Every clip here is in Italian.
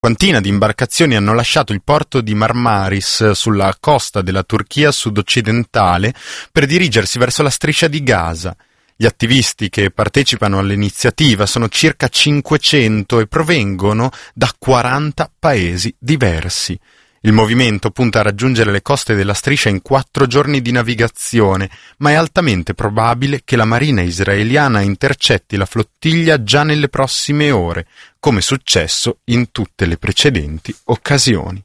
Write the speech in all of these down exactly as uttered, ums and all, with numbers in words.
Cinquantina di imbarcazioni hanno lasciato il porto di Marmaris sulla costa della Turchia sud-occidentale per dirigersi verso la striscia di Gaza. Gli attivisti che partecipano all'iniziativa sono circa cinquecento e provengono da quaranta paesi diversi. Il movimento punta a raggiungere le coste della striscia in quattro giorni di navigazione, ma è altamente probabile che la marina israeliana intercetti la flottiglia già nelle prossime ore, come è successo in tutte le precedenti occasioni.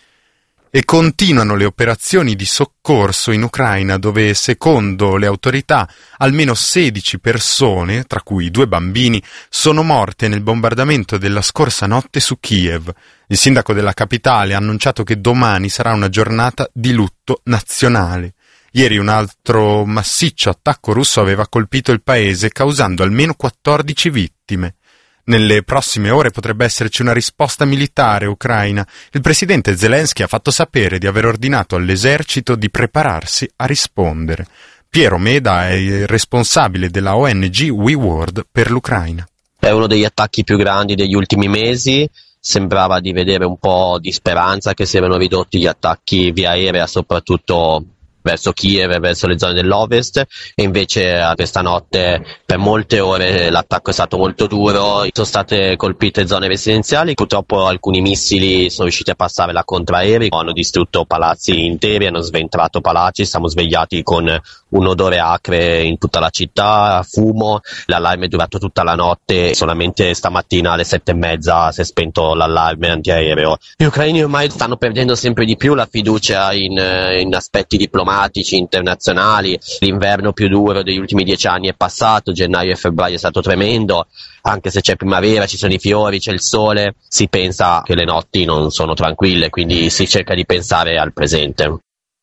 E continuano le operazioni di soccorso in Ucraina, dove, secondo le autorità, almeno sedici persone, tra cui due bambini, sono morte nel bombardamento della scorsa notte su Kiev. Il sindaco della capitale ha annunciato che domani sarà una giornata di lutto nazionale. Ieri un altro massiccio attacco russo aveva colpito il paese, causando almeno quattordici vittime. Nelle prossime ore potrebbe esserci una risposta militare ucraina. Il presidente Zelensky ha fatto sapere di aver ordinato all'esercito di prepararsi a rispondere. Piero Meda è il responsabile della O N G We World per l'Ucraina. È uno degli attacchi più grandi degli ultimi mesi. Sembrava di vedere un po' di speranza che si erano ridotti gli attacchi via aerea, soprattutto verso Kiev e verso le zone dell'ovest, e invece questa notte per molte ore l'attacco è stato molto duro, sono state colpite zone residenziali, purtroppo alcuni missili sono riusciti a passare la contraerei, hanno distrutto palazzi interi, hanno sventrato palazzi, siamo svegliati con un odore acre in tutta la città, fumo, l'allarme è durato tutta la notte, solamente stamattina alle sette e mezza si è spento l'allarme antiaereo. Gli ucraini ormai stanno perdendo sempre di più la fiducia in, in aspetti diplomatici internazionali, l'inverno più duro degli ultimi dieci anni è passato, gennaio e febbraio è stato tremendo, anche se c'è primavera, ci sono i fiori, c'è il sole, si pensa che le notti non sono tranquille, quindi si cerca di pensare al presente.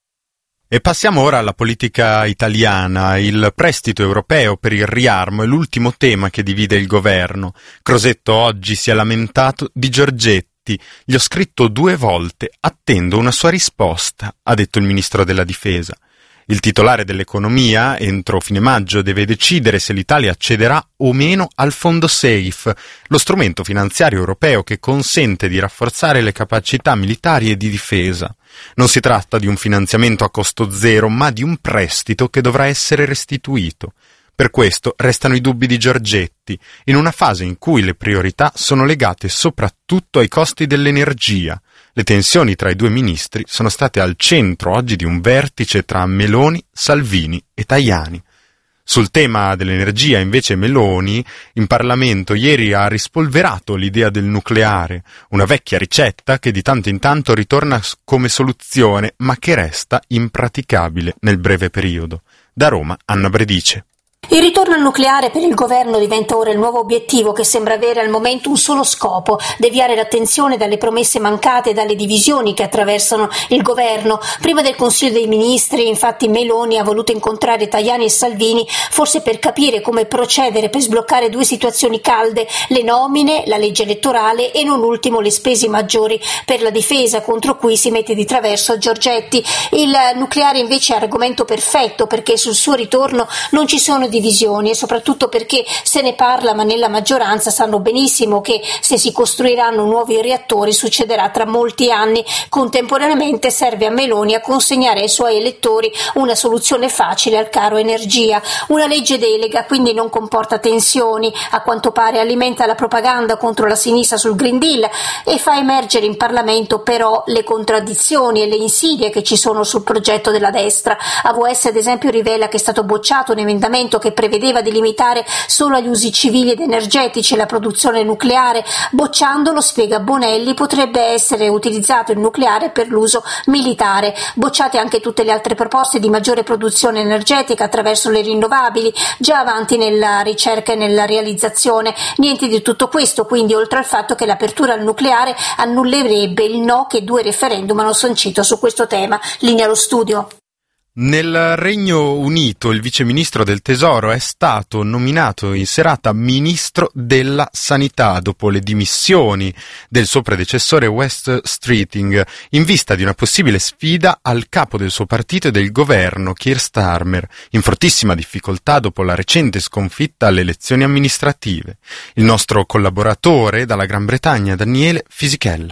E passiamo ora alla politica italiana. Il prestito europeo per il riarmo è l'ultimo tema che divide il governo. Crosetto oggi si è lamentato di Giorgetti. Gli ho scritto due volte, attendo una sua risposta, ha detto il ministro della difesa. Il titolare dell'economia, entro fine maggio, deve decidere se l'Italia accederà o meno al fondo SAFE, lo strumento finanziario europeo che consente di rafforzare le capacità militari e di difesa. Non si tratta di un finanziamento a costo zero, ma di un prestito che dovrà essere restituito. Per questo restano i dubbi di Giorgetti, in una fase in cui le priorità sono legate soprattutto ai costi dell'energia. Le tensioni tra i due ministri sono state al centro oggi di un vertice tra Meloni, Salvini e Tajani. Sul tema dell'energia, invece, Meloni in Parlamento ieri ha rispolverato l'idea del nucleare, una vecchia ricetta che di tanto in tanto ritorna come soluzione, ma che resta impraticabile nel breve periodo. Da Roma, Anna Bredice. Il ritorno al nucleare per il governo diventa ora il nuovo obiettivo che sembra avere al momento un solo scopo: deviare l'attenzione dalle promesse mancate e dalle divisioni che attraversano il governo. Prima del Consiglio dei Ministri, infatti, Meloni ha voluto incontrare Tajani e Salvini, forse per capire come procedere per sbloccare due situazioni calde: le nomine, la legge elettorale e non ultimo le spese maggiori per la difesa, contro cui si mette di traverso Giorgetti. Il nucleare invece è argomento perfetto, perché sul suo ritorno non ci sono divisioni e soprattutto perché se ne parla, ma nella maggioranza sanno benissimo che se si costruiranno nuovi reattori succederà tra molti anni. Contemporaneamente serve a Meloni a consegnare ai suoi elettori una soluzione facile al caro energia. Una legge delega quindi non comporta tensioni, a quanto pare alimenta la propaganda contro la sinistra sul Green Deal e fa emergere in Parlamento però le contraddizioni e le insidie che ci sono sul progetto della destra. A V S ad esempio rivela che è stato bocciato un emendamento che prevedeva di limitare solo agli usi civili ed energetici la produzione nucleare. Bocciandolo, spiega Bonelli, potrebbe essere utilizzato il nucleare per l'uso militare. Bocciate anche tutte le altre proposte di maggiore produzione energetica attraverso le rinnovabili, già avanti nella ricerca e nella realizzazione. Niente di tutto questo, quindi, oltre al fatto che l'apertura al nucleare annullerebbe il no che due referendum hanno sancito su questo tema. Linea allo studio. Nel Regno Unito il viceministro del Tesoro è stato nominato in serata ministro della Sanità dopo le dimissioni del suo predecessore West Streeting in vista di una possibile sfida al capo del suo partito e del governo, Keir Starmer, in fortissima difficoltà dopo la recente sconfitta alle elezioni amministrative. Il nostro collaboratore dalla Gran Bretagna, Daniele Fisichella.